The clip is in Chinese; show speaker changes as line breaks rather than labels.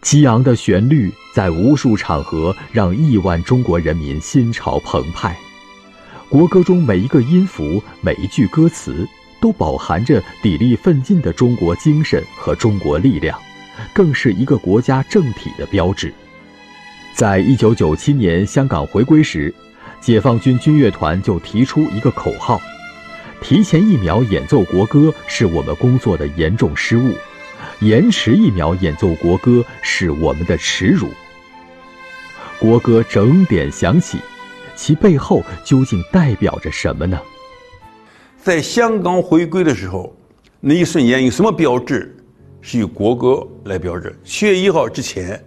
激昂的旋律在无数场合让亿万中国人民心潮澎湃。国歌中每一个音符、每一句歌词都饱含着砥砺奋进的中国精神和中国力量，更是一个国家政体的标志。在1997年香港回归时，解放军军乐团就提出一个口号：提前1秒演奏国歌是我们工作的严重失误，延迟1秒演奏国歌是我们的耻辱。国歌整点响起，其背后究竟代表着什么呢？
在香港回归的时候，那一瞬间有什么标志是以国歌来标志？7月1号之前，